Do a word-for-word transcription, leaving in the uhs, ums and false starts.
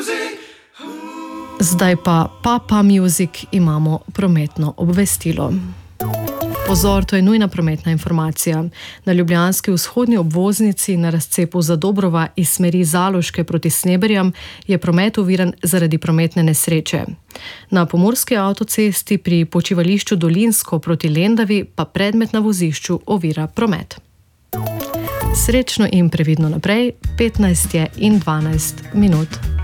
Zdaj pa Papa Music imamo prometno obvestilo. Pozor, to je nujna prometna informacija. Na ljubljanski vzhodni obvoznici na razcepu Zadobrova iz smeri Zaloške proti Sneberjam je promet oviran zaradi prometne nesreče. Na pomurski avtocesti pri počivališču Dolinsko proti Lendavi pa predmet na vozišču ovira promet. Srečno in previdno naprej, petnajst je in dvanajst minut.